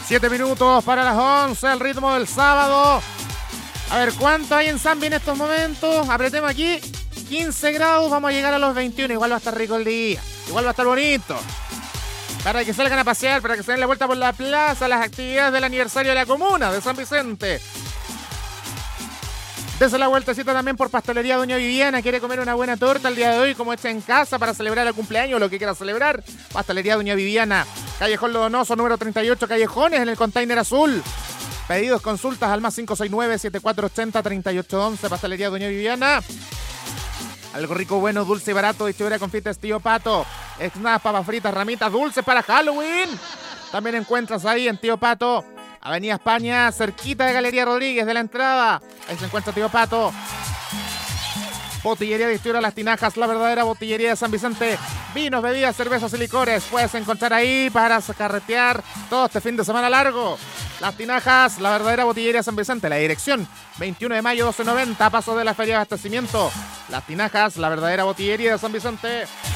7 minutos para las 11, el ritmo del sábado. A ver, ¿cuánto hay en Zambi en estos momentos? Apretemos aquí, 15 grados, vamos a llegar a los 21. Igual va a estar rico el día, igual va a estar bonito. Para que salgan a pasear, para que se den la vuelta por la plaza, las actividades del aniversario de la comuna de San Vicente. Dese la vueltecita también por Pastelería Doña Viviana. ¿Quiere comer una buena torta el día de hoy como hecha en casa para celebrar el cumpleaños o lo que quiera celebrar? Pastelería Doña Viviana. Callejón Lodonoso, número 38, Callejones, en el container azul. Pedidos, consultas al más 569-7480-3811. Pastelería Doña Viviana. Algo rico, bueno, dulce y barato. Distribuidora Confites Tío Pato. Snacks, papas fritas, ramitas dulces para Halloween. También encuentras ahí en Tío Pato, Avenida España, cerquita de Galería Rodríguez, de la entrada. Ahí se encuentra Tío Pato. Botillería Distribuidora Las Tinajas, la verdadera botillería de San Vicente. Vinos, bebidas, cervezas y licores. Puedes encontrar ahí para carretear todo este fin de semana largo. Las Tinajas, la verdadera botillería de San Vicente. La dirección, 21 de mayo, 1290, paso de la Feria de Abastecimiento. Las Tinajas, la verdadera botillería de San Vicente.